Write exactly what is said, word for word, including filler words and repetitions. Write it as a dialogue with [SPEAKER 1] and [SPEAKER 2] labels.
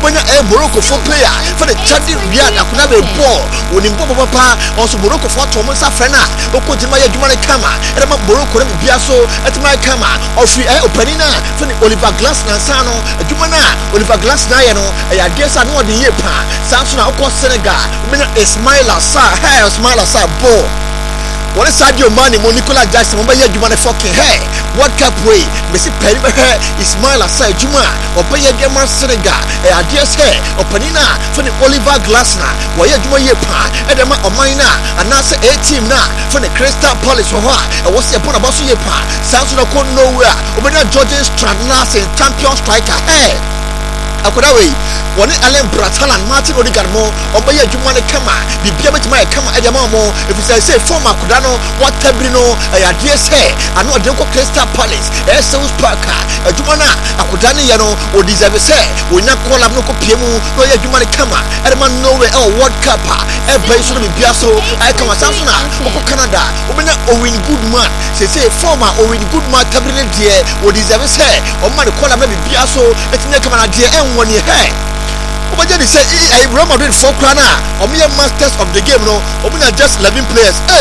[SPEAKER 1] Obanya a Morocco for player for the Chadi Riyad Akunabe ball. When in Bobo Papa, also Morocco for Thomas Afrena, Okojimaya Jumane Kama, and Morocco Biaso at my Kama, or free air openina for the Oliver Glass Nasano, Jumana, Oliver Glass Nayano, I guess I know the Yepa, Samsung Oko Senegal, Mina Ismaila Sa, Hair Ismaila Sa, Bo. What is Sadio Mane, Nicola Jackson, Mobile Jumane fucking hair? What cap way? Messi Peribe hair, Ismaila Sa, Juma, or Paya Gamer Senegal, I guess hair, or Panina for the Oliver Glasner, Waya Juma Yepa, Edema or Mina, and now say a team now for the Crystal Palace for her. I was upon a boss Yepa, Samsung Oko nowhere, Obana Georgian Stradlas and champion striker hair. Akodawe woni Allen Bratalan Martin Odigarmo obeye adwuma ne kama bibia betima e kama adama mo if you say former Akodano what tabrino e ade se ano ode ko Crystal Palace e South Park adwuma na Akodane ye no o deserve say wonya kola no ko piemu no ye adwuma ne kama adama no way e World Cup e be so bibia so ai kama Samsung na ko Canada obenya Owen Goodman say say former Owen Goodman tabrino de o deserve say o ma de kola na bibia so etinye kama na de when you hey, Obajani say, I Real Madrid for Krana, or mere masters of the game, no, Obina just eleven players. Hey,